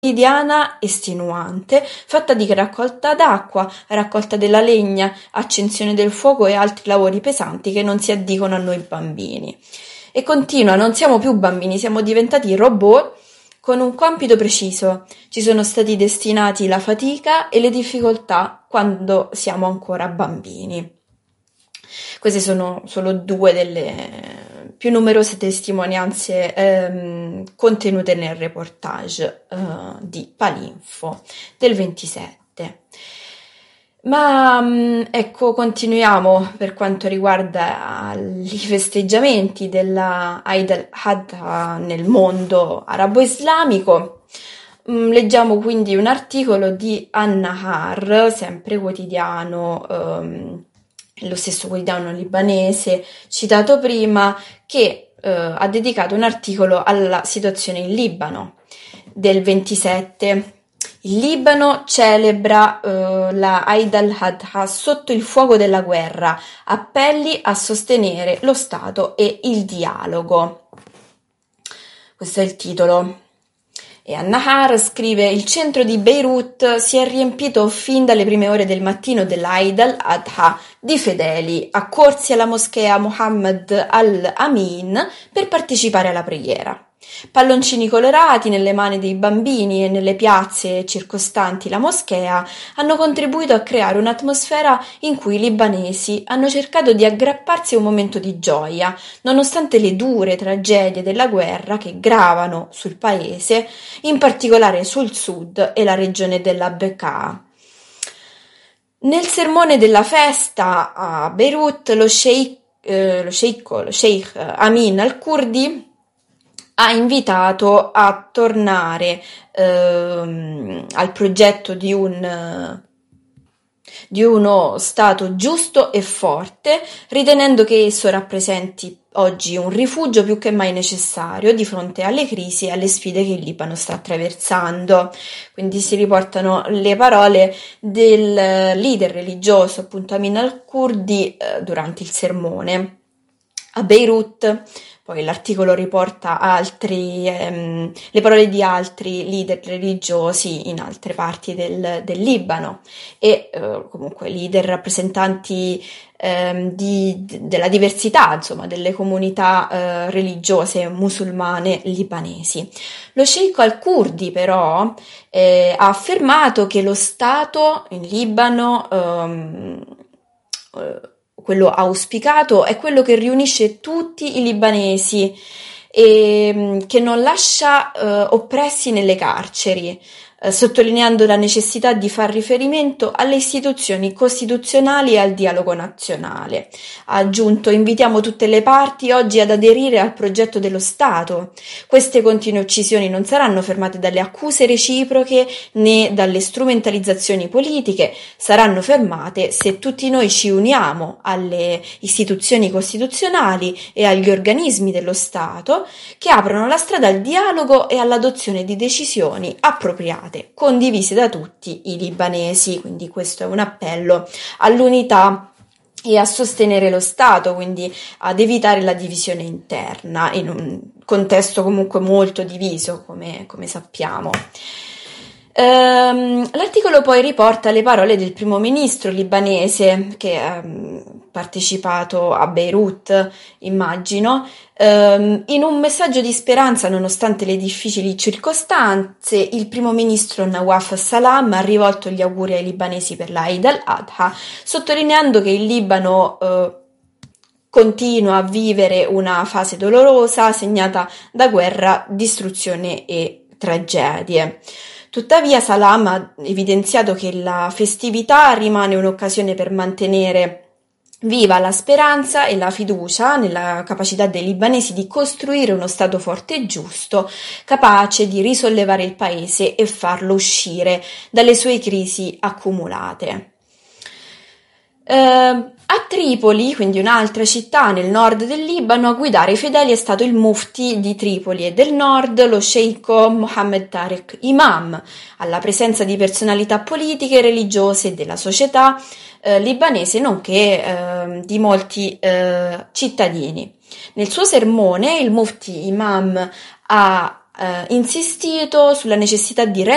quotidiana estenuante, fatta di raccolta d'acqua, raccolta della legna, accensione del fuoco e altri lavori pesanti che non si addicono a noi bambini. E continua, non siamo più bambini, siamo diventati robot con un compito preciso. Ci sono stati destinati la fatica e le difficoltà quando siamo ancora bambini. Queste sono solo due delle più numerose testimonianze contenute nel reportage di Palinfo del 27. Ma ecco, continuiamo per quanto riguarda i festeggiamenti della Eid al-Adha nel mondo arabo-islamico. Leggiamo quindi un articolo di An-Nahar, sempre quotidiano, lo stesso quotidiano libanese citato prima, che ha dedicato un articolo alla situazione in Libano del 27. Il Libano celebra la Eid al-Adha sotto il fuoco della guerra, appelli a sostenere lo Stato e il dialogo. Questo è il titolo. E An-Nahar scrive: il centro di Beirut si è riempito fin dalle prime ore del mattino dell'Eid al-Adha di fedeli accorsi alla moschea Muhammad al-Amin per partecipare alla preghiera. Palloncini colorati nelle mani dei bambini e nelle piazze circostanti la moschea hanno contribuito a creare un'atmosfera in cui i libanesi hanno cercato di aggrapparsi a un momento di gioia, nonostante le dure tragedie della guerra che gravano sul paese, in particolare sul sud e la regione della Bekaa. Nel sermone della festa a Beirut, lo sheikh Amin al-Kurdi ha invitato a tornare al progetto di uno Stato giusto e forte, ritenendo che esso rappresenti oggi un rifugio più che mai necessario di fronte alle crisi e alle sfide che il Libano sta attraversando. Quindi si riportano le parole del leader religioso, appunto Amin al-Kurdi, durante il sermone a Beirut. Poi l'articolo riporta le parole di altri leader religiosi in altre parti del Libano e comunque leader rappresentanti della diversità, insomma, delle comunità religiose musulmane libanesi. Lo sceicco al-Kurdi però ha affermato che lo Stato in Libano quello auspicato è quello che riunisce tutti i libanesi e che non lascia oppressi nelle carceri, sottolineando la necessità di far riferimento alle istituzioni costituzionali e al dialogo nazionale. Ha aggiunto: invitiamo tutte le parti oggi ad aderire al progetto dello Stato. Queste continue uccisioni non saranno fermate dalle accuse reciproche né dalle strumentalizzazioni politiche, saranno fermate se tutti noi ci uniamo alle istituzioni costituzionali e agli organismi dello Stato che aprono la strada al dialogo e all'adozione di decisioni appropriate, condivise da tutti i libanesi. Quindi questo è un appello all'unità e a sostenere lo Stato, quindi ad evitare la divisione interna in un contesto comunque molto diviso, come sappiamo. L'articolo poi riporta le parole del primo ministro libanese che ha partecipato a Beirut, immagino, in un messaggio di speranza nonostante le difficili circostanze. Il primo ministro Nawaf Salam ha rivolto gli auguri ai libanesi per la Eid al-Adha, sottolineando che il Libano continua a vivere una fase dolorosa segnata da guerra, distruzione e tragedie. Tuttavia Salam ha evidenziato che la festività rimane un'occasione per mantenere viva la speranza e la fiducia nella capacità dei libanesi di costruire uno Stato forte e giusto, capace di risollevare il paese e farlo uscire dalle sue crisi accumulate. A Tripoli, quindi un'altra città nel nord del Libano, a guidare i fedeli è stato il mufti di Tripoli e del nord, lo sceicco Mohammed Tariq Imam, alla presenza di personalità politiche, religiose e della società libanese, nonché di molti cittadini. Nel suo sermone il mufti Imam ha insistito sulla necessità di